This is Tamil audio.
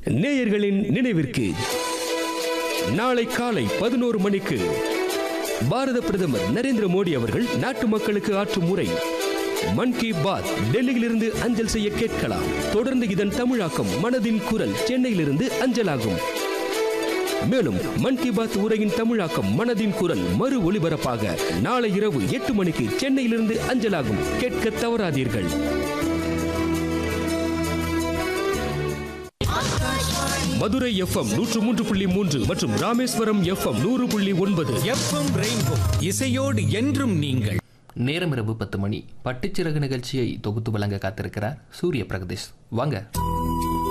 நேயர்களின் நினைவிற்கு நாளை காலை 11 மணிக்கு பாரத பிரதமர் நரேந்திர மோடி அவர்கள் நாட்டு மக்களுக்கு ஆற்றும் உரை மன் கி பாத் டெல்லியிலிருந்து அஞ்சல் செய்ய கேட்கலாம். தொடர்ந்து இதன் தமிழாக்கம் மனதின் குரல் சென்னையிலிருந்து அஞ்சலாகும். மேலும் மன் கி பாத் உரையின் தமிழாக்கம் மனதின் குரல் மறு ஒளிபரப்பாக நாளை இரவு 8 மணிக்கு சென்னையிலிருந்து அஞ்சலாகும். கேட்க தவறாதீர்கள். மதுரை FM 103.3 மற்றும் ராமேஸ்வரம் FM 100.9 FM ரெயின்போ இசையோடு என்றும் நீங்கள். நேரம் இரவு 10 மணி. பட்டுச்சிறகு நிகழ்ச்சியை தொகுத்து வழங்க காத்திருக்கிறார் சூரிய பிரகதீஷ். வாங்க.